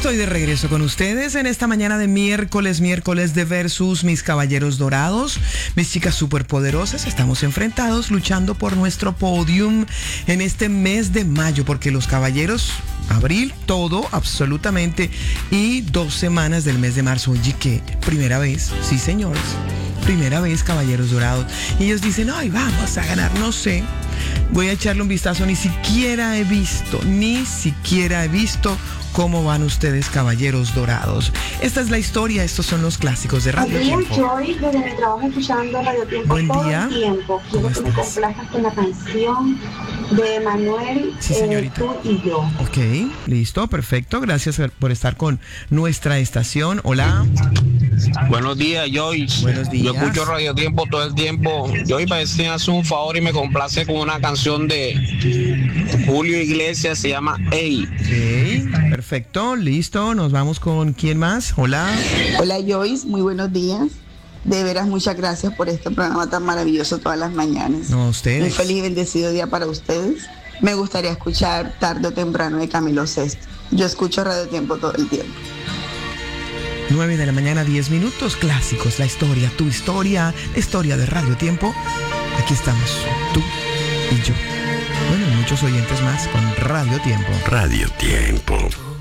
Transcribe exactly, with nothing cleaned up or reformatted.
Estoy de regreso con ustedes en esta mañana de miércoles, miércoles de Versus, mis caballeros dorados, mis chicas superpoderosas. Estamos enfrentados luchando por nuestro podium en este mes de mayo, porque los caballeros, abril, todo, absolutamente, y dos semanas del mes de marzo. Oye, ¿qué? Primera vez, sí señores, primera vez, caballeros dorados. Y ellos dicen, ay, vamos a ganar, no sé. Voy a echarle un vistazo, ni siquiera he visto, ni siquiera he visto cómo van ustedes, caballeros dorados. Esta es la historia, estos son los clásicos de Radio Tiempo. Joy, desde mi trabajo escuchando Radio Tiempo Buen todo día. el tiempo. Quiero que me complazcas con la canción de Manuel, Sí, señorita. eh, Tú y Yo. Ok, listo, perfecto. Gracias por estar con nuestra estación. Hola. Buenos días, Joyce. Buenos días. Yo escucho Radio Tiempo todo el tiempo. Joyce, me decían, hace un favor y me complace con una canción de Julio Iglesias, se llama Ey. Ok, perfecto, listo. Nos vamos con ¿quién más? Hola. Hola Joyce, muy buenos días. De veras, muchas gracias por este programa tan maravilloso todas las mañanas. No, ustedes. Un feliz y bendecido día para ustedes. Me gustaría escuchar Tarde o Temprano de Camilo Sesto. Yo escucho Radio Tiempo todo el tiempo. nueve de la mañana, diez minutos, clásicos, la historia, tu historia, la historia de Radio Tiempo. Aquí estamos, tú y yo. Bueno, y muchos oyentes más con Radio Tiempo. Radio Tiempo.